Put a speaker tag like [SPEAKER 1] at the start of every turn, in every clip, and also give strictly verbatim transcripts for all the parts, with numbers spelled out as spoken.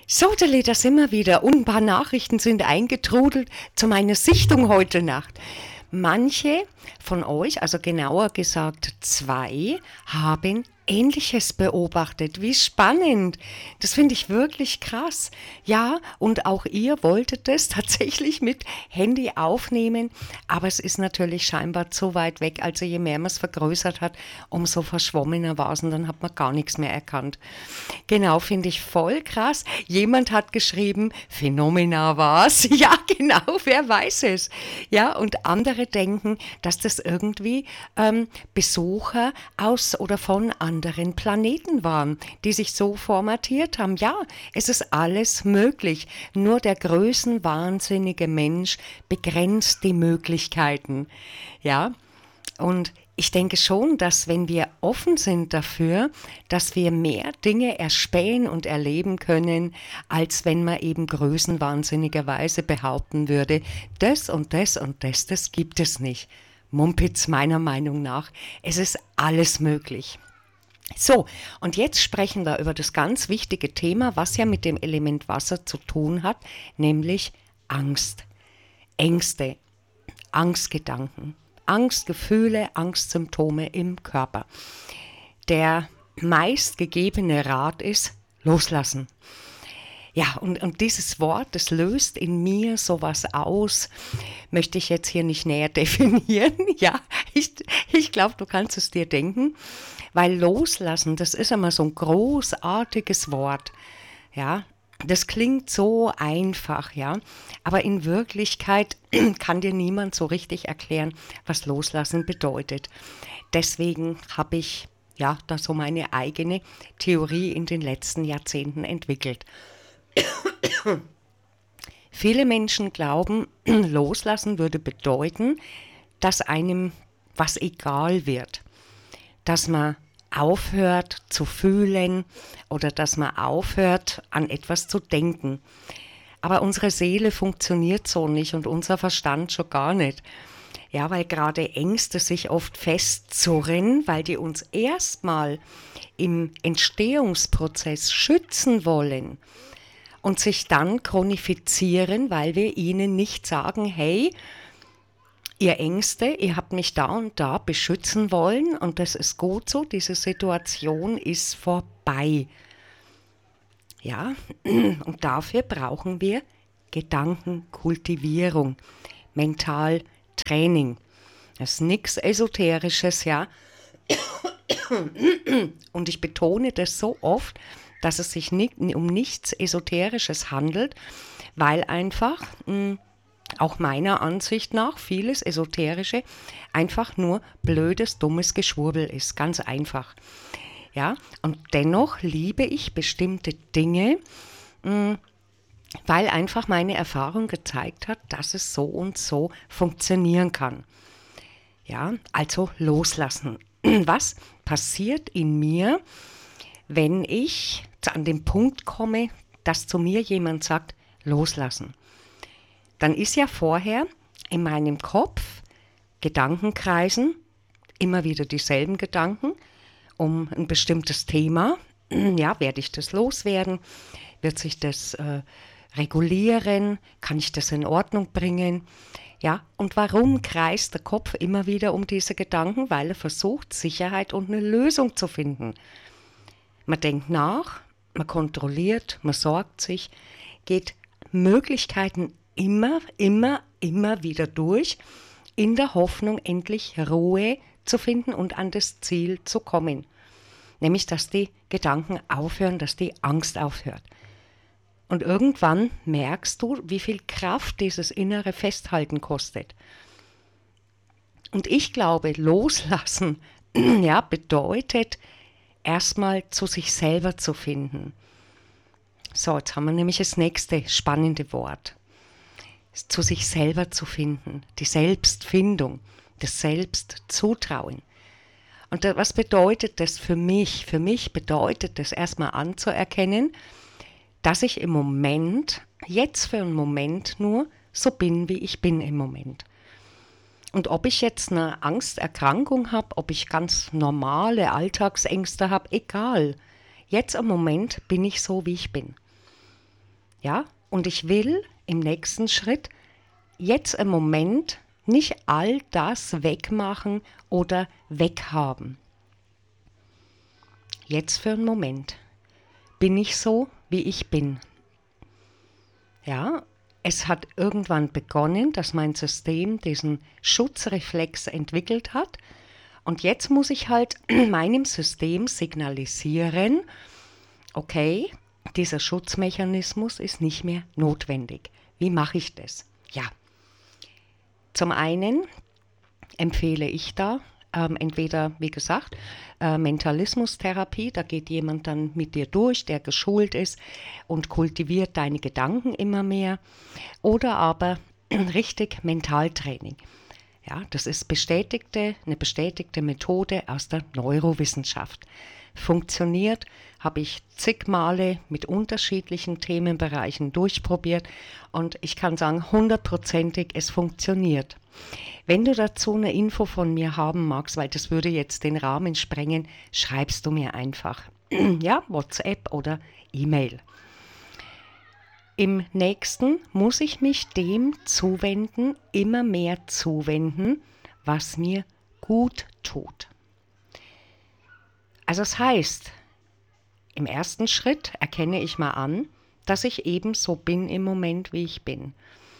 [SPEAKER 1] So, Deli, da sind wir wieder und ein paar Nachrichten sind eingetrudelt zu meiner Sichtung heute Nacht. Manche von euch, also genauer gesagt zwei, haben Ähnliches beobachtet. Wie spannend. Das finde ich wirklich krass. Ja, und auch ihr wolltet es tatsächlich mit Handy aufnehmen, aber es ist natürlich scheinbar zu weit weg. Also je mehr man es vergrößert hat, umso verschwommener war es und dann hat man gar nichts mehr erkannt. Genau, finde ich voll krass. Jemand hat geschrieben, Phänomena war's. Ja, genau, wer weiß es. Ja, und andere denken, dass das irgendwie ähm, Besucher aus oder von anderen Planeten waren, die sich so formatiert haben. Ja, es ist alles möglich. Nur der größenwahnsinnige Mensch begrenzt die Möglichkeiten. Ja, und ich denke schon, dass wenn wir offen sind dafür, dass wir mehr Dinge erspähen und erleben können, als wenn man eben größenwahnsinnigerweise behaupten würde, das und das und das, das gibt es nicht. Mumpitz meiner Meinung nach. Es ist alles möglich. So, und jetzt sprechen wir über das ganz wichtige Thema, was ja mit dem Element Wasser zu tun hat, nämlich Angst, Ängste, Angstgedanken, Angstgefühle, Angstsymptome im Körper. Der meistgegebene Rat ist loslassen. Ja, und, und dieses Wort, das löst in mir sowas aus, möchte ich jetzt hier nicht näher definieren. Ja, ich, ich glaube, du kannst es dir denken, weil loslassen, das ist immer so ein großartiges Wort. Ja, das klingt so einfach, ja, aber in Wirklichkeit kann dir niemand so richtig erklären, was loslassen bedeutet. Deswegen habe ich ja da so meine eigene Theorie in den letzten Jahrzehnten entwickelt. Viele Menschen glauben, loslassen würde bedeuten, dass einem was egal wird, dass man aufhört zu fühlen oder dass man aufhört an etwas zu denken. Aber unsere Seele funktioniert so nicht und unser Verstand schon gar nicht. Ja, weil gerade Ängste sich oft festzurren, weil die uns erstmal im Entstehungsprozess schützen wollen und sich dann chronifizieren, weil wir ihnen nicht sagen, hey, ihr Ängste, ihr habt mich da und da beschützen wollen und das ist gut so, diese Situation ist vorbei. Ja, und dafür brauchen wir Gedankenkultivierung, Mentaltraining. Das ist nichts Esoterisches, ja. Und ich betone das so oft, dass es sich nicht, um nichts Esoterisches handelt, weil einfach, mh, auch meiner Ansicht nach, vieles Esoterische einfach nur blödes, dummes Geschwurbel ist, ganz einfach. Ja, und dennoch liebe ich bestimmte Dinge, mh, weil einfach meine Erfahrung gezeigt hat, dass es so und so funktionieren kann. Ja, also loslassen. Was passiert in mir, wenn ich an den Punkt komme, dass zu mir jemand sagt, loslassen? Dann ist ja vorher in meinem Kopf Gedanken kreisen, immer wieder dieselben Gedanken um ein bestimmtes Thema. Ja, werde ich das loswerden? Wird sich das äh, regulieren? Kann ich das in Ordnung bringen? Ja, und warum kreist der Kopf immer wieder um diese Gedanken? Weil er versucht, Sicherheit und eine Lösung zu finden. Man denkt nach, man kontrolliert, man sorgt sich, geht Möglichkeiten immer, immer, immer wieder durch, in der Hoffnung, endlich Ruhe zu finden und an das Ziel zu kommen. Nämlich, dass die Gedanken aufhören, dass die Angst aufhört. Und irgendwann merkst du, wie viel Kraft dieses innere Festhalten kostet. Und ich glaube, loslassen, ja, bedeutet, erstmal zu sich selber zu finden. So, jetzt haben wir nämlich das nächste spannende Wort. Zu sich selber zu finden, die Selbstfindung, das Selbstzutrauen. Und was bedeutet das für mich? Für mich bedeutet das erstmal anzuerkennen, dass ich im Moment, jetzt für einen Moment nur, so bin, wie ich bin im Moment. Und ob ich jetzt eine Angsterkrankung habe, ob ich ganz normale Alltagsängste habe, egal. Jetzt im Moment bin ich so, wie ich bin. Ja, und ich will im nächsten Schritt jetzt im Moment nicht all das wegmachen oder weghaben. Jetzt für einen Moment bin ich so, wie ich bin. Ja, es hat irgendwann begonnen, dass mein System diesen Schutzreflex entwickelt hat. Und jetzt muss ich halt meinem System signalisieren, okay, dieser Schutzmechanismus ist nicht mehr notwendig. Wie mache ich das? Ja, zum einen empfehle ich da ähm, entweder, wie gesagt, äh, Mentalismustherapie, da geht jemand dann mit dir durch, der geschult ist und kultiviert deine Gedanken immer mehr, oder aber richtig Mentaltraining. Ja, das ist bestätigte, eine bestätigte Methode aus der Neurowissenschaft. Funktioniert, habe ich zig Male mit unterschiedlichen Themenbereichen durchprobiert und ich kann sagen, hundertprozentig, es funktioniert. Wenn du dazu eine Info von mir haben magst, weil das würde jetzt den Rahmen sprengen, schreibst du mir einfach. Ja, WhatsApp oder E-Mail. Im nächsten muss ich mich dem zuwenden, immer mehr zuwenden, was mir gut tut. Also das heißt, im ersten Schritt erkenne ich mal an, dass ich eben so bin im Moment, wie ich bin.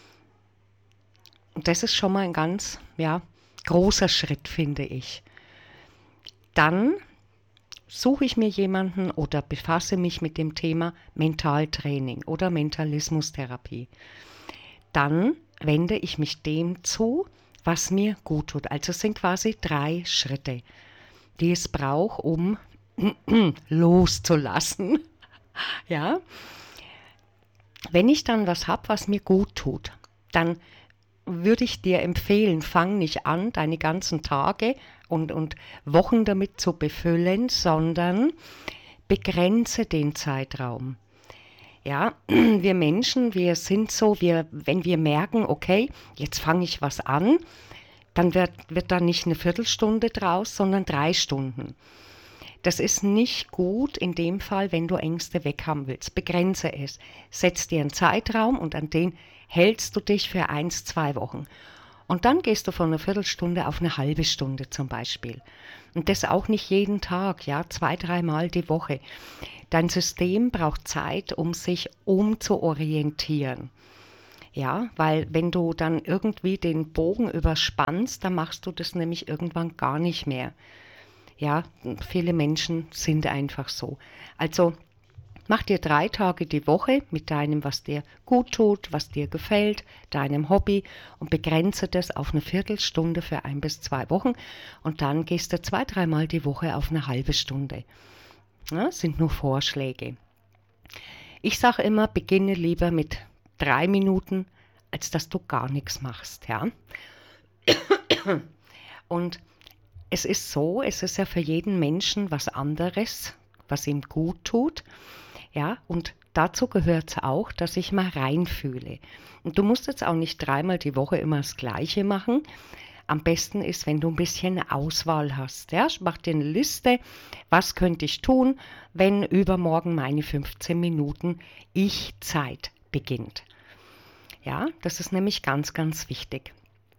[SPEAKER 1] Und das ist schon mal ein ganz, ja, großer Schritt, finde ich. Dann suche ich mir jemanden oder befasse mich mit dem Thema Mentaltraining oder Mentalismustherapie. Dann wende ich mich dem zu, was mir gut tut. Also es sind quasi drei Schritte, die es braucht, um loszulassen. Ja? Wenn ich dann was habe, was mir gut tut, dann würde ich dir empfehlen, fang nicht an, deine ganzen Tage und, und Wochen damit zu befüllen, sondern begrenze den Zeitraum. Ja, wir Menschen, wir sind so, wir, wenn wir merken, okay, jetzt fange ich was an, dann wird, wird da nicht eine Viertelstunde draus, sondern drei Stunden. Das ist nicht gut in dem Fall, wenn du Ängste weghaben willst. Begrenze es. Setz dir einen Zeitraum und an den hältst du dich für eins, zwei Wochen. Und dann gehst du von einer Viertelstunde auf eine halbe Stunde zum Beispiel. Und das auch nicht jeden Tag, ja, zwei, dreimal die Woche. Dein System braucht Zeit, um sich umzuorientieren. Ja, weil wenn du dann irgendwie den Bogen überspannst, dann machst du das nämlich irgendwann gar nicht mehr. Ja, viele Menschen sind einfach so. Also mach dir drei Tage die Woche mit deinem, was dir gut tut, was dir gefällt, deinem Hobby und begrenze das auf eine Viertelstunde für ein bis zwei Wochen und dann gehst du zwei, dreimal die Woche auf eine halbe Stunde. Ja, sind nur Vorschläge. Ich sage immer, beginne lieber mit drei Minuten, als dass du gar nichts machst. Ja? Und es ist so, es ist ja für jeden Menschen was anderes, was ihm gut tut. Ja, und dazu gehört es auch, dass ich mal reinfühle. Und du musst jetzt auch nicht dreimal die Woche immer das Gleiche machen. Am besten ist, wenn du ein bisschen eine Auswahl hast. Ja, mach dir eine Liste, was könnte ich tun, wenn übermorgen meine fünfzehn Minuten Ich-Zeit beginnt. Ja, das ist nämlich ganz, ganz wichtig.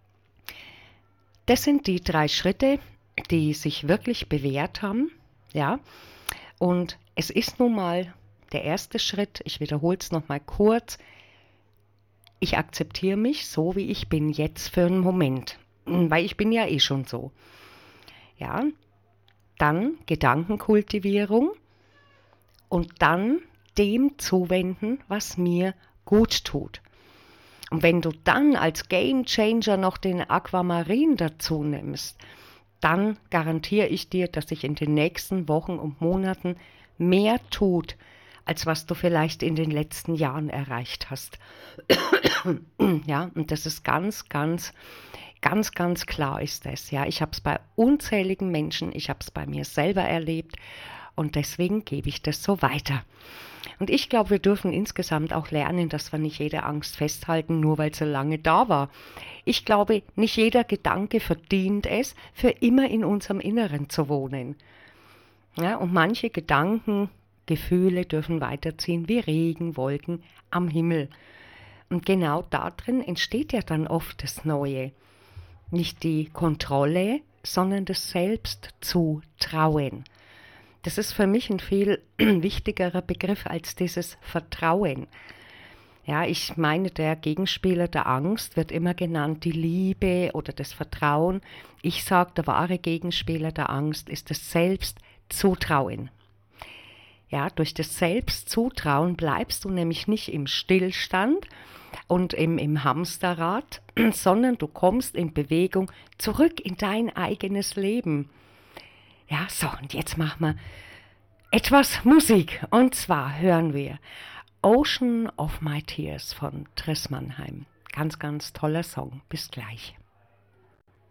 [SPEAKER 1] Das sind die drei Schritte, die sich wirklich bewährt haben, ja, und es ist nun mal der erste Schritt, ich wiederhole es nochmal kurz, ich akzeptiere mich so, wie ich bin, jetzt für einen Moment, weil ich bin ja eh schon so, ja, dann Gedankenkultivierung und dann dem zuwenden, was mir gut tut. Und wenn du dann als Game Changer noch den Aquamarin dazu nimmst, dann garantiere ich dir, dass sich in den nächsten Wochen und Monaten mehr tut, als was du vielleicht in den letzten Jahren erreicht hast. Ja, und das ist ganz, ganz, ganz, ganz klar ist das. Ja, ich habe es bei unzähligen Menschen, ich habe es bei mir selber erlebt und deswegen gebe ich das so weiter. Und ich glaube, wir dürfen insgesamt auch lernen, dass wir nicht jede Angst festhalten, nur weil sie lange da war. Ich glaube, nicht jeder Gedanke verdient es, für immer in unserem Inneren zu wohnen. Ja, und manche Gedanken Gefühle dürfen weiterziehen wie Regenwolken am Himmel. Und genau darin entsteht ja dann oft das Neue. Nicht die Kontrolle, sondern das Selbstzutrauen. Das ist für mich ein viel wichtigerer Begriff als dieses Vertrauen. Ja, ich meine, der Gegenspieler der Angst wird immer genannt, die Liebe oder das Vertrauen. Ich sage, der wahre Gegenspieler der Angst ist das Selbstzutrauen. Ja, durch das Selbstzutrauen bleibst du nämlich nicht im Stillstand und im, im Hamsterrad, sondern du kommst in Bewegung zurück in dein eigenes Leben. Ja, so, und jetzt machen wir etwas Musik. Und zwar hören wir Ocean of My Tears von Triss Mannheim. Ganz, ganz toller Song. Bis gleich.